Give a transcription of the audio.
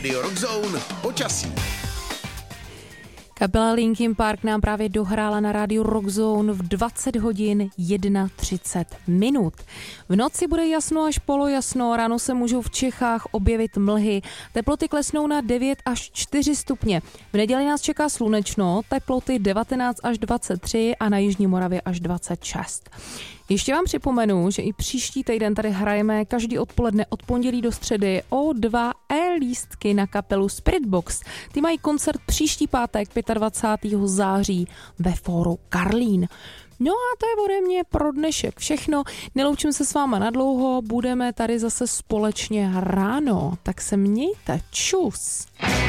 Radio Rock Zone počasí. Kapela Linkin Park nám právě dohrála na rádiu Rock Zone v 20 hodin 31 minut. V noci bude jasno až polojasno, ráno se můžou v Čechách objevit mlhy, teploty klesnou na 9 až 4 stupně. V neděli nás čeká slunečno, teploty 19 až 23 a na Jižní Moravě až 26. Ještě vám připomenu, že i příští týden tady hrajeme každý odpoledne od pondělí do středy o 2 lístky na kapelu Spiritbox. Ty mají koncert příští pátek 25. září ve fóru Karlín. No a to je ode mě pro dnešek všechno. Neloučím se s váma nadlouho, budeme tady zase společně ráno, tak se mějte, čus.